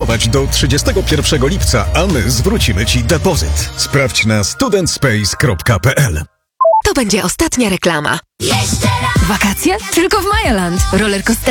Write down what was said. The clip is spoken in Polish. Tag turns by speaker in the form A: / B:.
A: pracować do 31 lipca, a my zwrócimy Ci depozyt. Sprawdź na studentspace.pl.
B: To będzie ostatnia reklama.
C: Wakacje? Tylko w Majoland. Rollercoaster